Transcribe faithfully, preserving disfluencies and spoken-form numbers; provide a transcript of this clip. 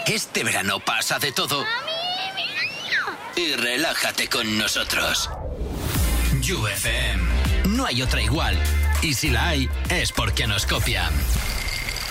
Este verano pasa de todo. Y relájate con nosotros. U F M. No hay otra igual. Y si la hay, es porque nos copian.